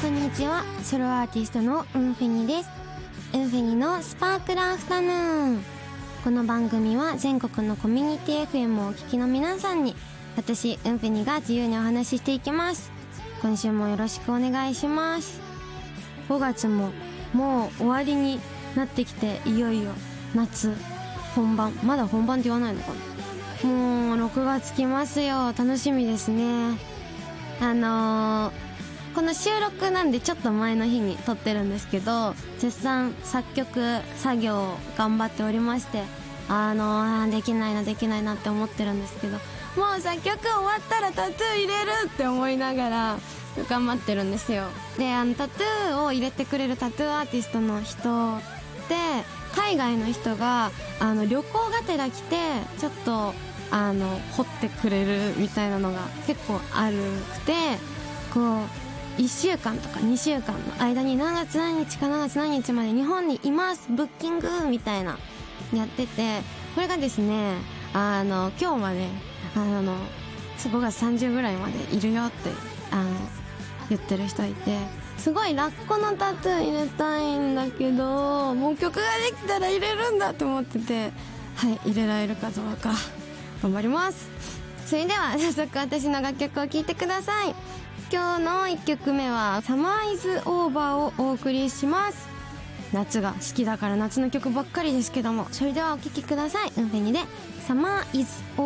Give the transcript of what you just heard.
こんにちは。ソロアーティストのウンフェニです。ウンフェニのスパークルアフタヌーン。この番組は全国のコミュニティ FM をお聞きの皆さんに、私ウンフェニが自由にお話ししていきます。今週もよろしくお願いします。5月ももう終わりになってきて、いよいよ夏本番。まだ本番って言わないのかな。もう6月来ますよ。楽しみですね。この収録なんでちょっと前の日に撮ってるんですけど、絶賛作曲作業を頑張っておりまして、できないなって思ってるんですけど、もう作曲終わったらタトゥー入れるって思いながら頑張ってるんですよ。で、タトゥーを入れてくれるタトゥーアーティストの人って海外の人が旅行がてら来てちょっと彫ってくれるみたいなのが結構あるくて、こう1週間とか2週間の間に何月何日か何月何日まで日本にいますブッキングみたいなやってて、これがですね今日まで5月30ぐらいまでいるよって言ってる人いて、すごいラッコのタトゥー入れたいんだけど、もう曲ができたら入れるんだと思ってて、はい、入れられるかどうか頑張ります。それでは早速私の楽曲を聴いてください。今日の1曲目はサマーイズオーバーをお送りします。夏が好きだから夏の曲ばっかりですけども、それではお聴きください。ウンフェニでサマーイズオーバー。